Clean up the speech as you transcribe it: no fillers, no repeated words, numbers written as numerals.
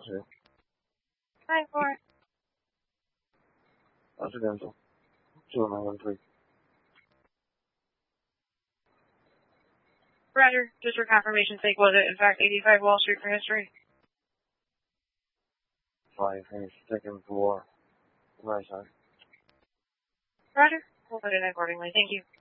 Sí. 9-4. Accidental. 2913. Roger. Just for confirmation's sake, was it in fact 85 Wall Street for history? 5 is taken for right side. Roger. We'll put it in accordingly. Thank you.